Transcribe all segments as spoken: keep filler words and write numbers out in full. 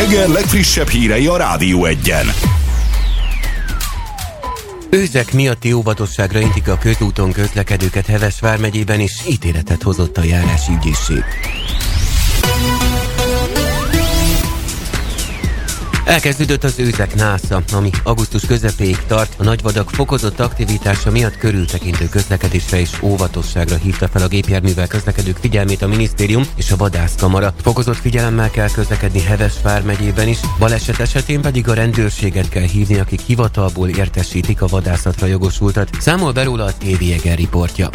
reggel legfrissebb hírei a Rádió Egyen. Őzek miatti óvatosságra intik a közúton közlekedőket Heves vármegyében, és ítéletet hozott a járási ügyészség. Elkezdődött az őzek násza, ami augusztus közepéig tart. A nagyvadak fokozott aktivitása miatt körültekintő közlekedésre és óvatosságra hívta fel a gépjárművel közlekedők figyelmét a minisztérium és a vadászkamara. Fokozott figyelemmel kell közlekedni Heves vármegyében is, baleset esetén pedig a rendőrséget kell hívni, akik hivatalból értesítik a vadászatra jogosultat. Számol be róla a té vé Eger riportja.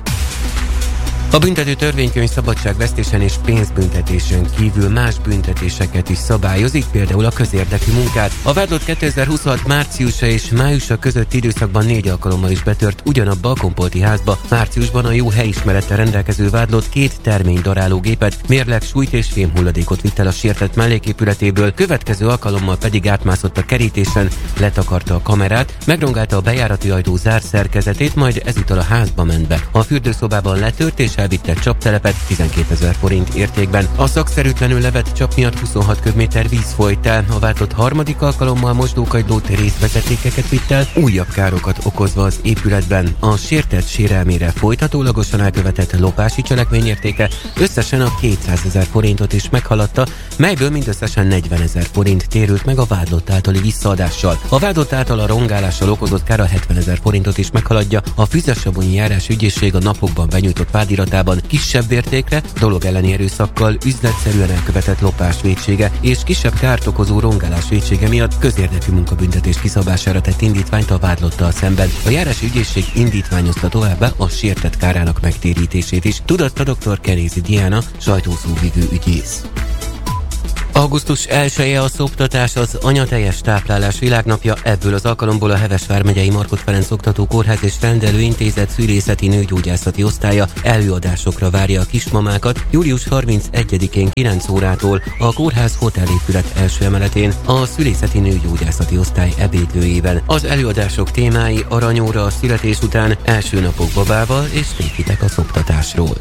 A büntető törvénykönyv szabadságvesztésen és pénzbüntetésen kívül más büntetéseket is szabályozik, például a közérdekű munkát. A vádlott kétezer-huszonhat márciusa és májusa közötti időszakban négy alkalommal is betört ugyanabba a Kompolti házba. Márciusban a jó helyismerettel rendelkező vádlott két terménydarálógépet, mérleg, súlyt és fémhulladékot vitt el a sértett melléképületéből, következő alkalommal pedig átmászott a kerítésen, letakarta a kamerát, megrongálta a bejárati ajtó zárszerkezetét, majd ezúttal a házba ment be. A fürdőszobában letört és elvitte csaptelepet tizenkétezer forint értékben. A szakszerűtlenül levett csap miatt huszonhat köbméter víz folyt el. A váltott harmadik alkalommal mosdókagylót, részvezetékeket vitt el, újabb károkat okozva az épületben. A sértett sérelmére folytatólagosan elkövetett lopási cselekmény értéke összesen a kétszázezer forintot is meghaladta, melyből mindösszesen negyvenezer forint térült meg a vádlott általi visszaadással. A vádlott által a rongálással okozott kára hetvenezer forintot is meghaladja. A Füzesabonyi járás ügyészség a napokban benyújtott vádiratában kisebb értékre, dolog elleni erőszakkal, üzletszerűen elkövetett lopás vétsége és kisebb kárt okozó rongálás vétsége miatt közérdekű munkabüntetés kiszabására tett indítványt a vádlottal szemben. A járási ügyészség indítványozta továbbá a sértett kárának megtérítését is, tudatta dr. Kerézi Diana, sajtószóvivő ügyész. augusztus elseje a szoptatás, az anyateljes táplálás világnapja. Ebből az alkalomból a Heves vármegyei Markhot Ferenc Oktató Kórház és Rendelőintézet szülészeti nőgyógyászati osztálya előadásokra várja a kismamákat. július harmincegyedikén kilenc órától a kórház hotelépület első emeletén a szülészeti nőgyógyászati osztály ebédlőjében. Az előadások témái: aranyóra a születés után, első napok babával és tévhitek a szoptatásról.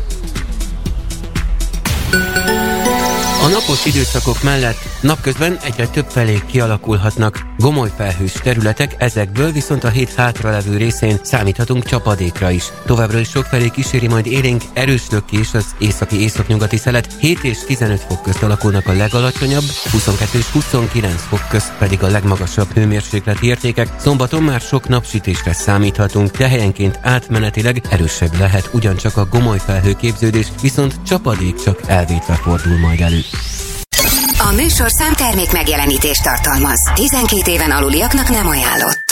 A napos időszakok mellett napközben egyre több felé kialakulhatnak gomolyfelhős területek, ezekből viszont a hét hátralevő részén számíthatunk csapadékra is. Továbbra is sokfelé kíséri majd élénk erős lökés az északi északnyugati szelet, hét és tizenöt fok közt alakulnak a legalacsonyabb, huszonkettő és huszonkilenc fok közt pedig a legmagasabb hőmérsékleti értékek. Szombaton már sok napsütésre számíthatunk, de helyenként átmenetileg erősebb lehet ugyancsak a gomolyfelhő képződés, viszont csapadék csak elvétve fordul majd elő. A műsorszám termék megjelenítést tartalmaz. tizenkét éven aluliaknak nem ajánlott.